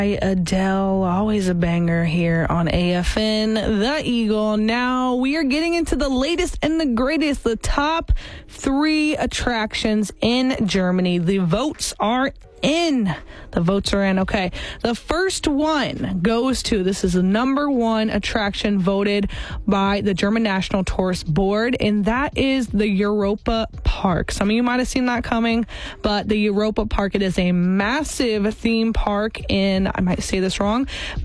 Adele, always a banger here on AFN, The Eagle. Now we are getting into the latest and the greatest, the top 3 attractions in Germany. The votes are in. Okay. The first one goes to, this is the number 1 attraction voted by the German National Tourist Board, and that is the Europa Park. Some of you might have seen that coming, but the Europa Park, it is a massive theme park in, I might say this wrong,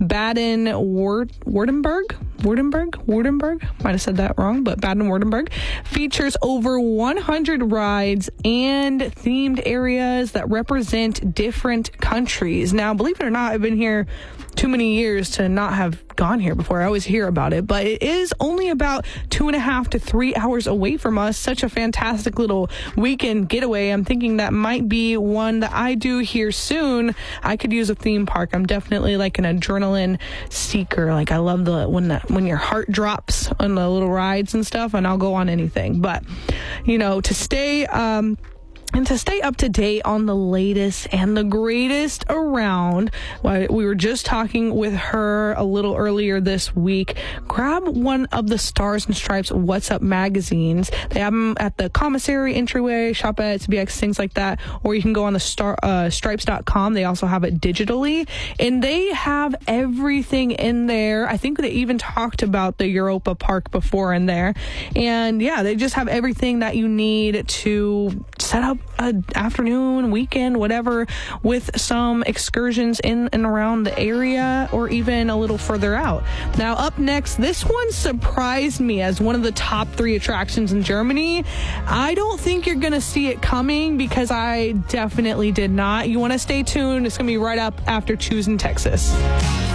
Baden-Württemberg. Might have said that wrong, but Baden-Württemberg features over 100 rides and themed areas that represent different countries. Now, believe it or not, I've been here too many years to not have gone here before. I always hear about it, but it is only about 2.5 to 3 hours away from us. Such a fantastic little weekend getaway. I'm thinking that might be one that I do here soon. I could use a theme park. I'm definitely like an adrenaline seeker. Like, I love when your heart drops on the little rides and stuff, and I'll go on anything. But, to stay up to date on the latest and the greatest around, we were just talking with her a little earlier this week. Grab one of the Stars and Stripes What's Up magazines. They have them at the commissary entryway, shop at CBX, things like that. Or you can go on the stripes.com. They also have it digitally. And they have everything in there. I think they even talked about the Europa Park before in there. And yeah, they just have everything that you need to set up an afternoon, weekend, whatever, with some excursions in and around the area or even a little further out. Now, up next, this one surprised me as one of the top 3 attractions in Germany. I don't think you're going to see it coming because I definitely did not. You want to stay tuned. It's going to be right up after Choosing Texas.